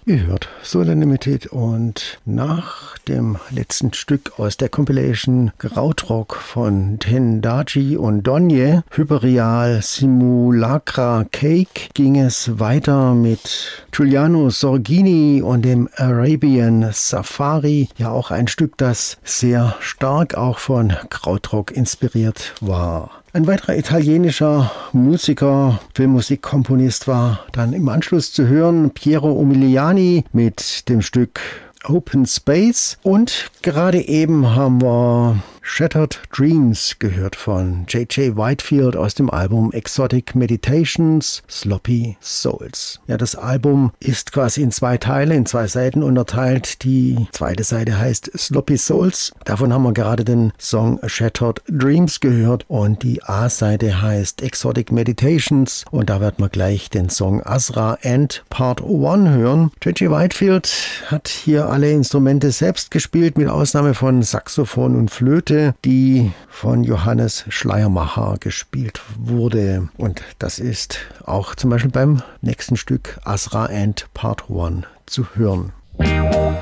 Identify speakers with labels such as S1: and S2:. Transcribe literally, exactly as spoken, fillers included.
S1: Ihr hört Soul Unlimited und nach dem letzten Stück aus der Compilation Krautrock von Tendaji und Donye, Hyperreal Simulacra Cake, ging es weiter mit Giuliano Sorgini und dem Arabian Safari. Ja, auch ein Stück, das sehr stark auch von Krautrock inspiriert war. Ein weiterer italienischer Musiker, Filmmusikkomponist war dann im Anschluss zu hören, Piero Umiliani mit dem Stück Open Space. Und gerade eben haben wir Shattered Dreams gehört von J J Whitefield aus dem Album Exotic Meditations, Sloppy Souls. Ja, das Album ist quasi in zwei Teile, in zwei Seiten unterteilt. Die zweite Seite heißt Sloppy Souls. Davon haben wir gerade den Song Shattered Dreams gehört und die A-Seite heißt Exotic Meditations und da wird man gleich den Song Azra End Part eins hören. J J Whitefield hat hier alle Instrumente selbst gespielt, mit Ausnahme von Saxophon und Flöte, die von Johannes Schleiermacher gespielt wurde. Und das ist auch zum Beispiel beim nächsten Stück Azra End Part eins zu hören.